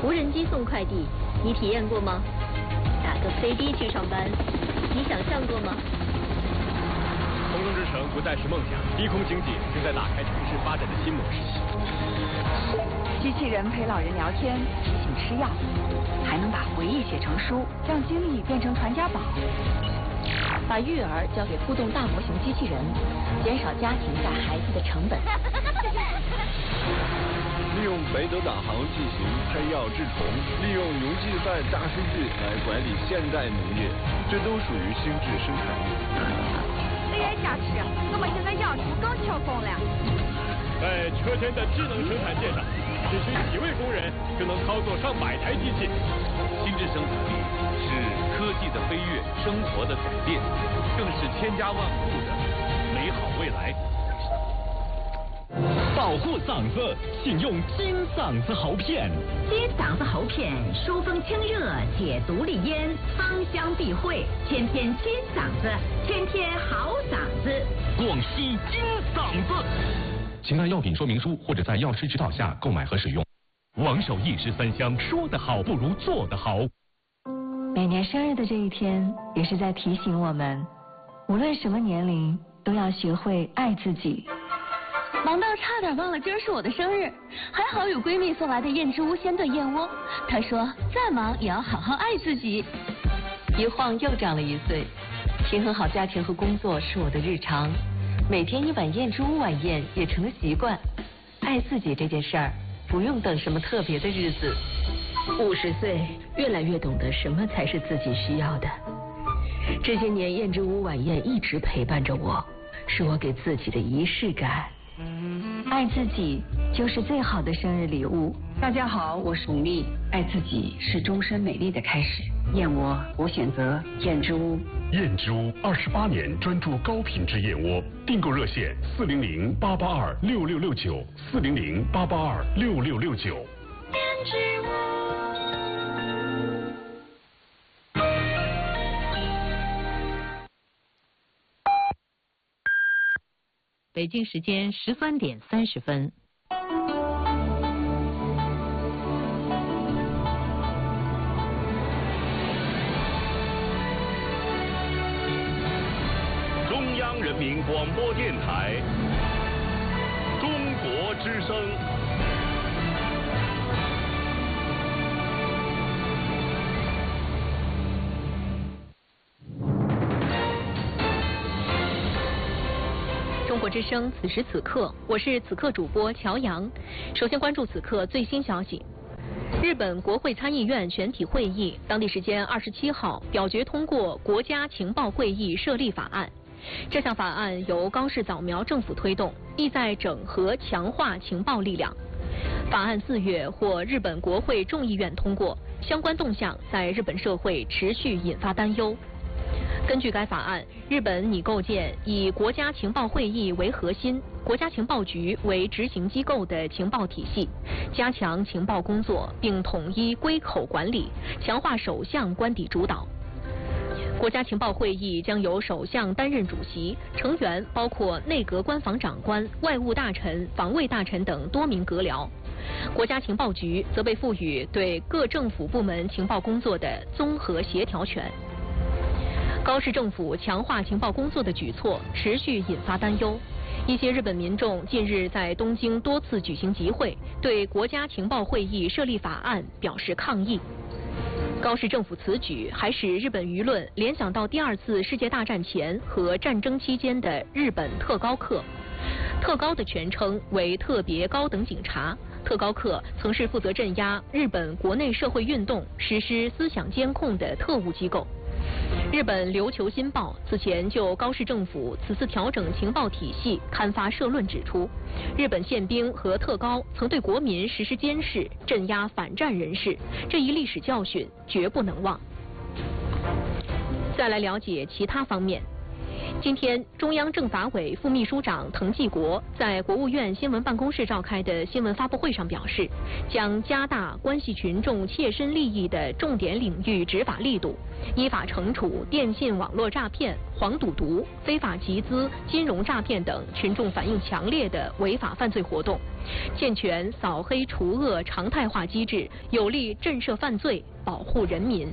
无人机送快递，你体验过吗？打个飞的去上班，你想象过吗？ 空中之城不再是梦想，低空经济正在打开城市发展的新模式。 机器人陪老人聊天，提醒吃药，还能把回忆写成书，让经历变成传家宝。 把育儿交给互动大模型机器人，减少家庭带孩子的成本。 利用北斗导航进行配药治虫，利用云计算大数据来管理现代农业，这都属于心智生产力。 这也假吃，我们现在养猪更轻松了。 在车间的智能生产线上，只需几位工人就能操作上百台机器。 心智生产力是科技的飞跃，生活的改变，更是千家万户的美好未来。 保护嗓子，请用金嗓子喉片。 金嗓子喉片，疏风清热，解毒利咽，芳香避秽，天天金嗓子，天天好嗓子。 广西金嗓子。请看药品说明书或者在药师指导下购买和使用。王守义是3香，说得好不如做得好。 每年生日的这一天，也是在提醒我们，无论什么年龄，都要学会爱自己。 忙到差点忘了今儿是我的生日，还好有闺蜜送来的燕之屋鲜炖燕窝。她说再忙也要好好爱自己。一晃又长了1岁，平衡好家庭和工作是我的日常，每天1碗燕之屋晚宴也成了习惯。爱自己这件事儿，不用等什么特别的日子。50岁，越来越懂得什么才是自己需要的。这些年燕之屋晚宴一直陪伴着我，是我给自己的仪式感。 爱自己就是最好的生日礼物。 大家好，我是巩俐。爱自己是终身美丽的开始。燕窝，我选择燕之屋。 燕之屋28年专注高品质燕窝，订购热线400-882-6669，400-882-6669。 燕之屋。北京时间13点30分。 中央人民广播电台，中国之声。 中国之声，此时此刻，我是此刻主播乔阳。首先关注此刻最新消息。日本国会参议院全体会议当地时间27号表决通过国家情报会议设立法案。这项法案由高市早苗政府推动，意在整合强化情报力量。法案4月获日本国会众议院通过，相关动向在日本社会持续引发担忧。根据该法案，日本拟构建以国家情报会议为核心、国家情报局为执行机构的情报体系，加强情报工作，并统一归口管理，强化首相官邸主导。国家情报会议将由首相担任主席，成员包括内阁官房长官、外务大臣、防卫大臣等多名阁僚。国家情报局则被赋予对各政府部门情报工作的综合协调权。高市政府强化情报工作的举措持续引发担忧，一些日本民众近日在东京多次举行集会，对国家情报会议设立法案表示抗议。高市政府此举还使日本舆论联想到第2次世界大战前和战争期间的日本特高课。特高的全称为特别高等警察，特高课曾是负责镇压日本国内社会运动、实施思想监控的特务机构。日本琉球新报此前就高市政府此次调整情报体系刊发社论指出，日本宪兵和特高曾对国民实施监视、镇压反战人士，这一历史教训绝不能忘。再来了解其他方面。 今天，中央政法委副秘书长滕继国在国务院新闻办公室召开的新闻发布会上表示，将加大关系群众切身利益的重点领域执法力度，依法惩处电信网络诈骗、黄赌毒、非法集资、金融诈骗等群众反映强烈的违法犯罪活动，健全扫黑除恶常态化机制，有力震慑犯罪，保护人民。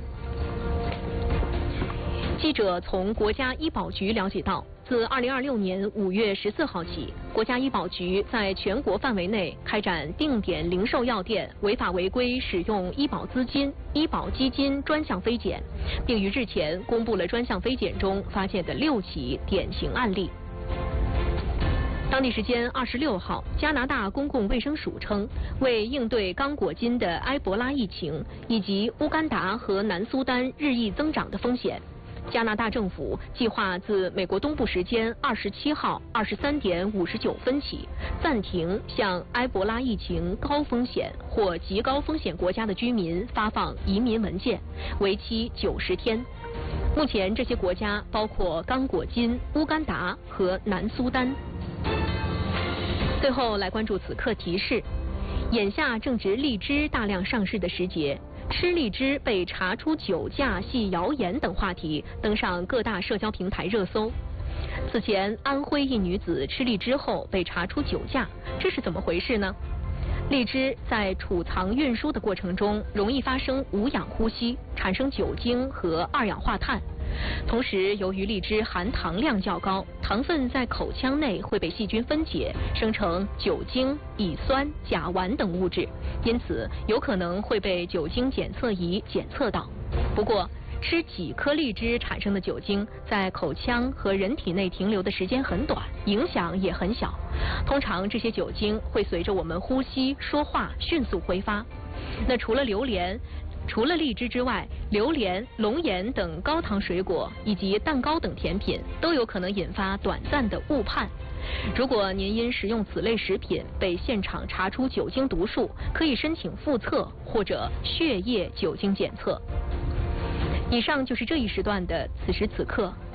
记者从国家医保局了解到，自2026年5月14号起，国家医保局在全国范围内开展定点零售药店违法违规使用医保资金、医保基金专项非检，并于日前公布了专项非检中发现的6起典型案例。当地时间26号，加拿大公共卫生署称，为应对刚果金的埃博拉疫情以及乌干达和南苏丹日益增长的风险，加拿大政府计划自美国东部时间27号23点59分起，暂停向埃博拉疫情高风险或极高风险国家的居民发放移民文件，为期90天。目前这些国家包括刚果金、乌干达和南苏丹。最后来关注此刻提示，眼下正值荔枝大量上市的时节，吃荔枝被查出酒驾系谣言等话题登上各大社交平台热搜。此前，安徽一女子吃荔枝后被查出酒驾，这是怎么回事呢？荔枝在储藏运输的过程中容易发生无氧呼吸，产生酒精和二氧化碳。同时，由于荔枝含糖量较高，糖分在口腔内会被细菌分解，生成酒精、乙酸、甲烷等物质，因此有可能会被酒精检测仪检测到。不过，吃几颗荔枝产生的酒精在口腔和人体内停留的时间很短，影响也很小。通常这些酒精会随着我们呼吸、说话迅速挥发。那除了荔枝之外，榴莲、龙眼等高糖水果以及蛋糕等甜品都有可能引发短暂的误判。如果您因食用此类食品被现场查出酒精毒数，可以申请复测或者血液酒精检测。以上就是这一时段的此时此刻。